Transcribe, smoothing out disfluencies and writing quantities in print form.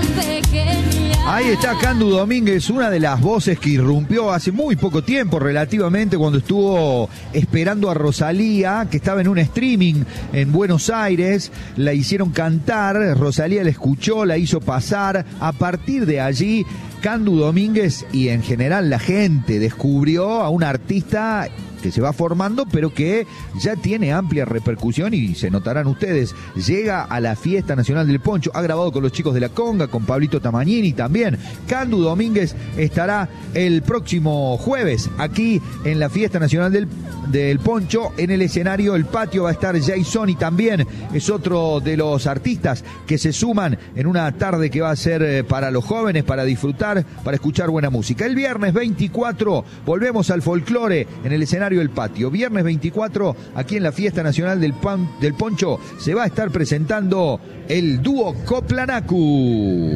Ahí está Candu Domínguez, una de las voces que irrumpió hace muy poco tiempo relativamente cuando estuvo esperando a Rosalía, que estaba en un streaming en Buenos Aires. La hicieron cantar, Rosalía la escuchó, la hizo pasar. A partir de allí, Candu Domínguez y en general la gente descubrió a un artista que se va formando, pero que ya tiene amplia repercusión y se notarán ustedes. Llega a la Fiesta Nacional del Poncho, ha grabado con los chicos de la Conga, con Pablito Tamagnini también. Candu Domínguez estará el próximo jueves aquí en la Fiesta Nacional del Poncho. En el escenario El Patio va a estar Jason y también es otro de los artistas que se suman en una tarde que va a ser para los jóvenes, para disfrutar, para escuchar buena música. El viernes 24 volvemos al folclore en el escenario El Patio. Viernes 24 aquí en la Fiesta Nacional del Poncho se va a estar presentando el dúo Coplanacu.